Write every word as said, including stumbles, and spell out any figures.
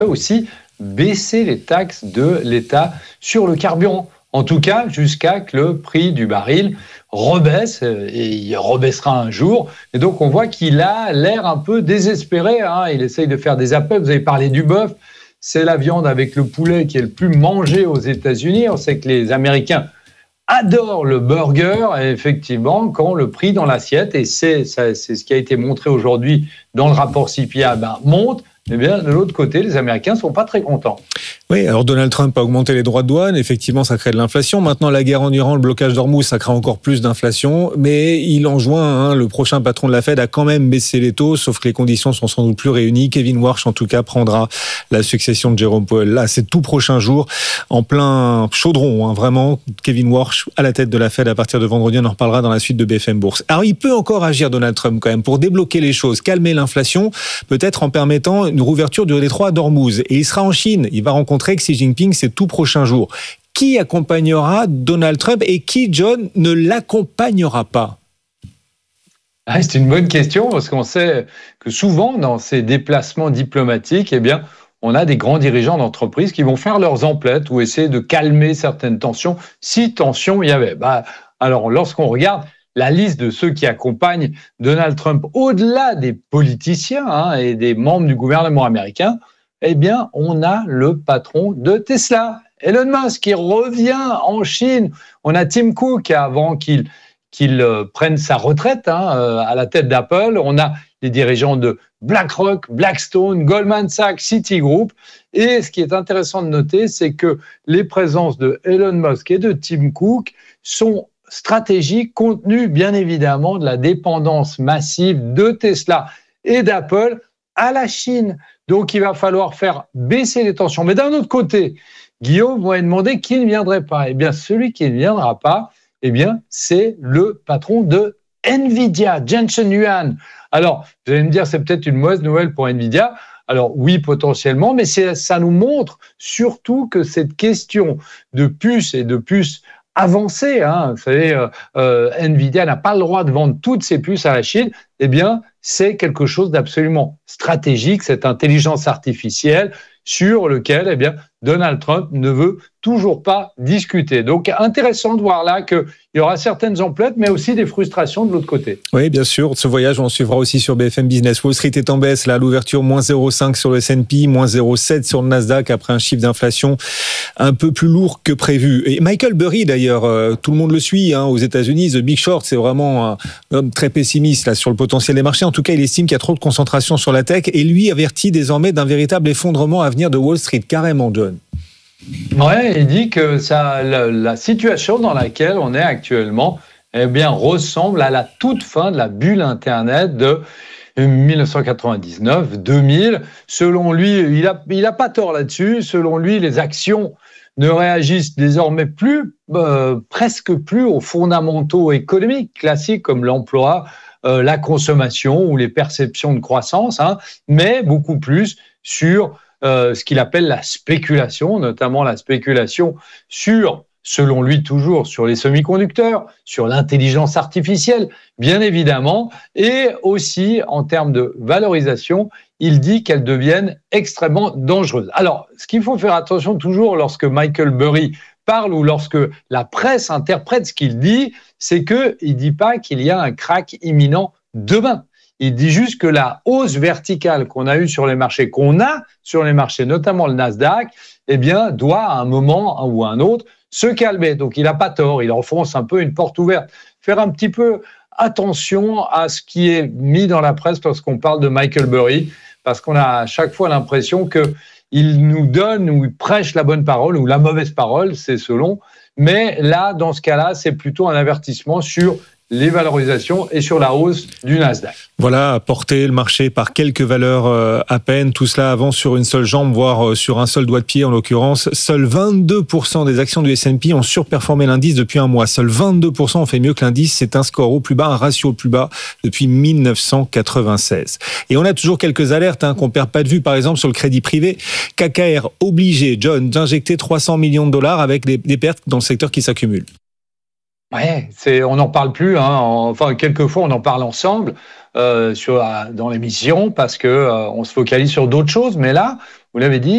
aussi baisser les taxes de l'État sur le carburant. En tout cas, jusqu'à que le prix du baril rebaisse, et il rebaissera un jour. Et donc, on voit qu'il a l'air un peu désespéré. Hein. Il essaye de faire des appels. Vous avez parlé du bœuf. C'est la viande avec le poulet qui est le plus mangée aux États-Unis. On sait que les Américains adorent le burger, et effectivement, quand le prix dans l'assiette, et c'est, ça, c'est ce qui a été montré aujourd'hui dans le rapport C P I, ben, monte, eh bien, de l'autre côté, les Américains ne sont pas très contents. Oui, alors Donald Trump a augmenté les droits de douane, effectivement, ça crée de l'inflation. Maintenant, la guerre en Iran, le blocage d'Ormuz, ça crée encore plus d'inflation, mais il enjoint hein, le prochain patron de la Fed à quand même baisser les taux, sauf que les conditions sont sans doute plus réunies. Kevin Warsh, en tout cas, prendra la succession de Jérôme Powell. Là, c'est tout prochain jour, en plein chaudron, hein, vraiment. Kevin Warsh à la tête de la Fed à partir de vendredi, on en reparlera dans la suite de B F M Bourse. Alors, il peut encore agir, Donald Trump, quand même, pour débloquer les choses, calmer l'inflation, peut-être en permettant une rouverture du détroit d'Ormuz. Et il sera en Chine, il va rencontrer Xi Jinping ces tout prochains jours. Qui accompagnera Donald Trump et qui, John, ne l'accompagnera pas ? Ah, c'est une bonne question, parce qu'on sait que souvent, dans ces déplacements diplomatiques, eh bien, on a des grands dirigeants d'entreprise qui vont faire leurs emplettes ou essayer de calmer certaines tensions, si tensions il y avait. Bah, alors, lorsqu'on regarde la liste de ceux qui accompagnent Donald Trump, au-delà des politiciens hein, et des membres du gouvernement américain, eh bien, on a le patron de Tesla, Elon Musk, qui revient en Chine. On a Tim Cook, avant qu'il, qu'il euh, prenne sa retraite hein, euh, à la tête d'Apple. On a les dirigeants de BlackRock, Blackstone, Goldman Sachs, Citigroup. Et ce qui est intéressant de noter, c'est que les présences de Elon Musk et de Tim Cook sont stratégiques, compte tenu bien évidemment de la dépendance massive de Tesla et d'Apple à la Chine. Donc, il va falloir faire baisser les tensions. Mais d'un autre côté, Guillaume m'avait demandé qui ne viendrait pas. Eh bien, celui qui ne viendra pas, eh bien, c'est le patron de Nvidia, Jensen Huang. Alors, vous allez me dire, c'est peut-être une mauvaise nouvelle pour Nvidia. Alors, oui, potentiellement, mais c'est, ça nous montre surtout que cette question de puces et de puces avancées, hein, vous savez, euh, euh, Nvidia n'a pas le droit de vendre toutes ses puces à la Chine, eh bien, c'est quelque chose d'absolument stratégique, cette intelligence artificielle sur lequel eh bien, Donald Trump ne veut toujours pas discuter. Donc, intéressant de voir là qu'il y aura certaines emplettes, mais aussi des frustrations de l'autre côté. Oui, bien sûr. Ce voyage, on suivra aussi sur B F M Business. Wall Street est en baisse, là, à l'ouverture, moins zéro virgule cinq sur le S and P, moins zéro virgule sept sur le Nasdaq, après un chiffre d'inflation un peu plus lourd que prévu. Et Michael Burry, d'ailleurs, euh, tout le monde le suit hein, aux États-Unis. The Big Short, c'est vraiment un homme très pessimiste là, sur le potentiel des marchés. En tout cas, il estime qu'il y a trop de concentration sur la tech et lui avertit désormais d'un véritable effondrement à venir de Wall Street. Carrément, John. Ouais, il dit que ça, la, la situation dans laquelle on est actuellement, eh bien, ressemble à la toute fin de la bulle Internet de dix-neuf cent quatre-vingt-dix-neuf deux mille. Selon lui, il a, il a pas tort là-dessus. Selon lui, les actions ne réagissent désormais plus, euh, presque plus aux fondamentaux économiques classiques comme l'emploi, euh, la consommation ou les perceptions de croissance, hein, mais beaucoup plus sur Euh, ce qu'il appelle la spéculation, notamment la spéculation sur, selon lui toujours, sur les semi-conducteurs, sur l'intelligence artificielle, bien évidemment, et aussi en termes de valorisation, il dit qu'elles deviennent extrêmement dangereuses. Alors, ce qu'il faut faire attention toujours lorsque Michael Burry parle ou lorsque la presse interprète ce qu'il dit, c'est qu'il ne dit pas qu'il y a un crack imminent demain. Il dit juste que la hausse verticale qu'on a eue sur les marchés, qu'on a sur les marchés, notamment le Nasdaq, eh bien, doit à un moment ou à un autre se calmer. Donc, il n'a pas tort. Il enfonce un peu une porte ouverte. Faire un petit peu attention à ce qui est mis dans la presse lorsqu'on parle de Michael Burry, parce qu'on a à chaque fois l'impression qu'il nous donne ou il prêche la bonne parole ou la mauvaise parole, c'est selon. Mais là, dans ce cas-là, c'est plutôt un avertissement sur les valorisations et sur la hausse du Nasdaq. Voilà, porter le marché par quelques valeurs euh, à peine, tout cela avance sur une seule jambe, voire euh, sur un seul doigt de pied en l'occurrence. Seuls vingt-deux pour cent des actions du S and P ont surperformé l'indice depuis un mois. Seuls vingt-deux pour cent ont fait mieux que l'indice. C'est un score au plus bas, un ratio au plus bas depuis dix-neuf cent quatre-vingt-seize. Et on a toujours quelques alertes hein, qu'on ne perd pas de vue, par exemple sur le crédit privé. K K R obligé, John, d'injecter trois cents millions de dollars avec des, des pertes dans le secteur qui s'accumulent. Ouais, c'est, on n'en parle plus. Hein. Enfin, quelquefois, on en parle ensemble euh, sur, dans l'émission parce que euh, on se focalise sur d'autres choses. Mais là, vous l'avez dit.